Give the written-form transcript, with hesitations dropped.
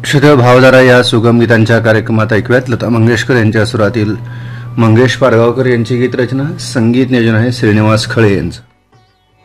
शुद्ध भावधारा या सुगम गीतांच्या कार्यक्रमात ऐकूयात लता मंगेशकर यांच्या सुरातील मंगेश पाडगावकर यांची गीत रचना, संगीत नियोजन आहे श्रीनिवास खळे यांचं.